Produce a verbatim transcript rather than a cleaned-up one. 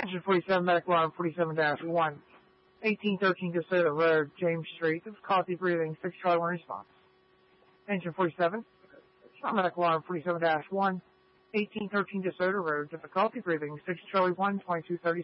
Engine forty-seven, medical alarm forty-seven dash one. eighteen thirteen DeSoto Road, James Street, difficulty breathing, six Charlie one response. Engine forty-seven, medical alarm forty-seven dash one. eighteen thirteen DeSoto Road, difficulty breathing, six Charlie one, twenty-two thirty.